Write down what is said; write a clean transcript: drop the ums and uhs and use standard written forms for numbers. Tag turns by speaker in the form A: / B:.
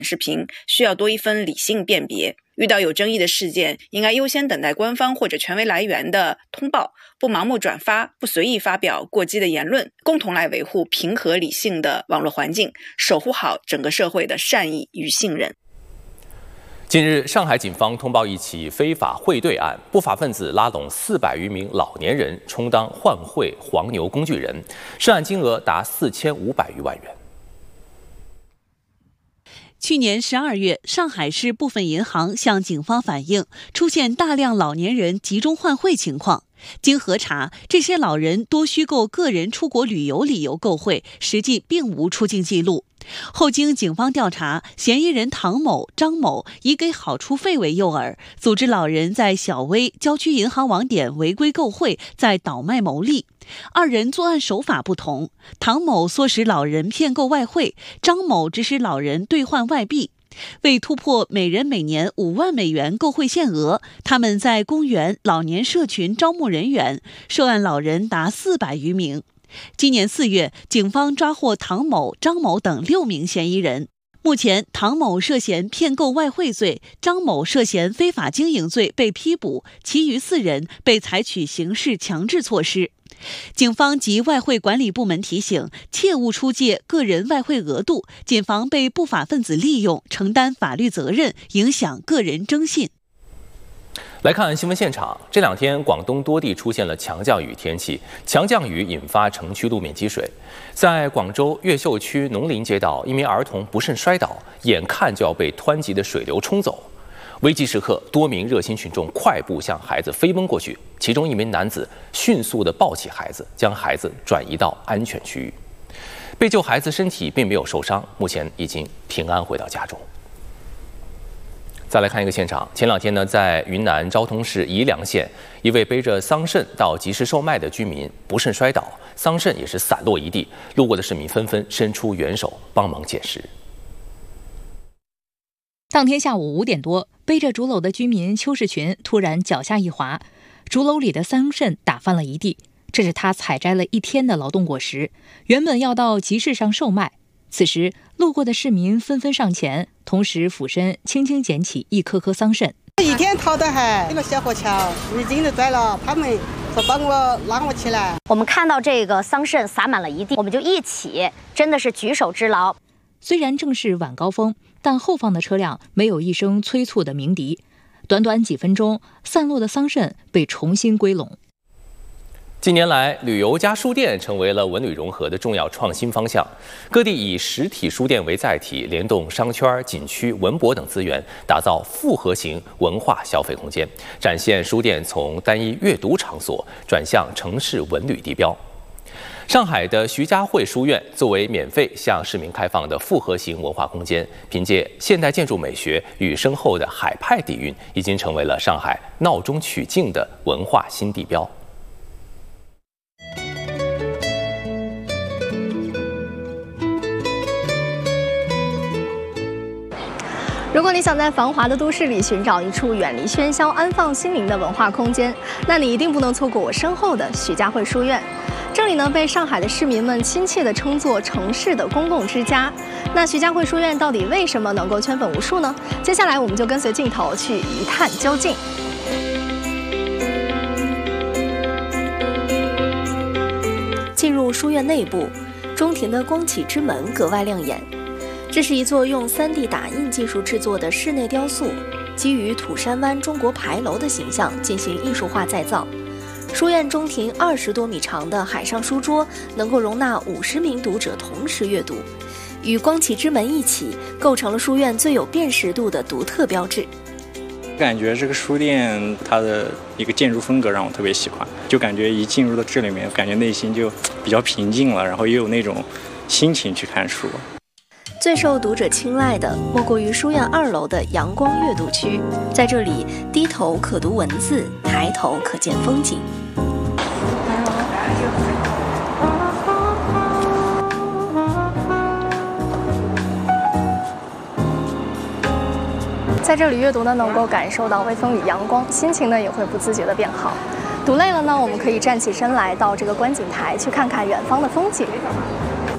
A: 视频需要多一分理性辨别。遇到有争议的事件，应该优先等待官方或者权威来源的通报，不盲目转发，不随意发表过激的言论，共同来维护平和理性的网络环境，守护好整个社会的善意与信任。
B: 近日，上海警方通报一起非法汇兑案，不法分子拉拢400余名老年人充当换汇黄牛工具人，涉案金额达4500余万元。
C: 去年12月，上海市部分银行向警方反映出现大量老年人集中换汇情况。经核查，这些老人多虚构个人出国旅游理由购汇，实际并无出境记录。后经警方调查，嫌疑人唐某、张某以给好处费为诱饵，组织老人在小微郊区银行网点违规购汇，再倒卖牟利。二人作案手法不同，唐某唆使老人骗购外汇，张某指使老人兑换外币。为突破每人每年5万美元购汇限额，他们在公园、老年社群招募人员，涉案老人达400余名。今年4月，警方抓获唐某、张某等6名嫌疑人。目前，唐某涉嫌骗购外汇罪，张某涉嫌非法经营罪被批捕，其余4人被采取刑事强制措施。警方及外汇管理部门提醒，切勿出借个人外汇额度，谨防被不法分子利用，承担法律责任，影响个人征信。
B: 来看新闻现场，这2天广东多地出现了强降雨天气，强降雨引发城区路面积水。在广州越秀区农林街道，一名儿童不慎摔倒，眼看就要被湍急的水流冲走。危急时刻，多名热心群众快步向孩子飞奔过去，其中一名男子迅速地抱起孩子，将孩子转移到安全区域。被救孩子身体并没有受伤，目前已经平安回到家中。再来看一个现场，前2天呢，在云南昭通市宜良县，一位背着桑葚到集市售卖的居民不慎摔倒，桑葚也是散落一地，路过的市民纷纷伸出援手帮忙捡拾。
D: 当天下午5点多，背着竹篓的居民邱世群突然脚下一滑，竹篓里的桑葚打翻了一地。这是他采摘了1天的劳动果实，原本要到集市上售卖。此时，路过的市民纷纷上前，同时俯身轻轻捡起一颗颗桑葚。
E: 一天淘得很，那个小河桥已经都摘了，他们说帮我拉我起来。
F: 我们看到这个桑葚撒满了一地，我们就一起，真的是举手之劳。
D: 虽然正是晚高峰，但后方的车辆没有一声催促的鸣笛，短短几分钟，散落的桑葚被重新归拢。
B: 近年来，旅游加书店成为了文旅融合的重要创新方向。各地以实体书店为载体，联动商圈、景区、文博等资源，打造复合型文化消费空间，展现书店从单一阅读场所转向城市文旅地标。上海的徐家汇书院作为免费向市民开放的复合型文化空间，凭借现代建筑美学与深厚的海派底蕴，已经成为了上海闹中取静的文化新地标。
G: 如果你想在繁华的都市里寻找一处远离喧嚣、安放心灵的文化空间，那你一定不能错过我身后的徐家汇书院。这里呢，被上海的市民们亲切地称作城市的公共之家。那徐家汇书院到底为什么能够圈粉无数呢？接下来我们就跟随镜头去一探究竟。进入书院内部，中庭的光启之门格外亮眼。这是一座用3D 打印技术制作的室内雕塑，基于土山湾中国牌楼的形象进行艺术化再造。书院中庭20多米长的海上书桌能够容纳50名读者同时阅读，与光启之门一起构成了书院最有辨识度的独特标志。
H: 感觉这个书店它的一个建筑风格让我特别喜欢，就感觉一进入到这里面，感觉内心就比较平静了，然后也有那种心情去看书。
G: 最受读者青睐的莫过于书院2楼的阳光阅读区，在这里低头可读文字，抬头可见风景。在这里阅读呢，能够感受到微风与阳光，心情呢也会不自觉的变好。读累了呢，我们可以站起身来到这个观景台去看看远方的风景。